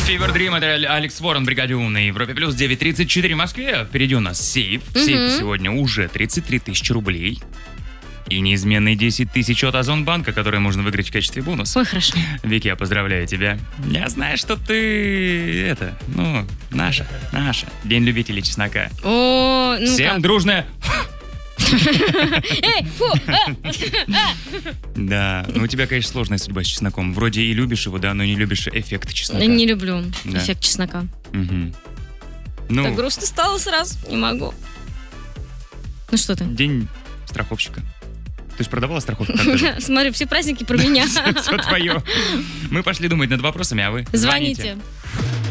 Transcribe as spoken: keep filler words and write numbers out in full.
Fever Dream, это Алекс Ворон, бригаде У на Европе плюс девять тридцать четыре в Москве. Впереди у нас сейф. В сейфе сегодня уже тридцать три тысячи рублей. И неизменные десять тысяч от Озонбанка, которые можно выиграть в качестве бонуса. Ой, хорошо. Вики, я поздравляю тебя. Я знаю, что ты, это, ну, наша, наша. День любителей чеснока. О, ну Всем дружное... Эй, фу! Да, ну у тебя, конечно, сложная судьба с чесноком. Вроде и любишь его, да, но не любишь эффект чеснока. Не люблю Да. эффект чеснока. Угу. Ну, Так грустно стало сразу, не могу. Ну что ты? день страховщика. Ты же продавала страховку? конторе? Смотри, все праздники про меня. Все твое. Мы пошли думать над вопросами, а вы Звоните.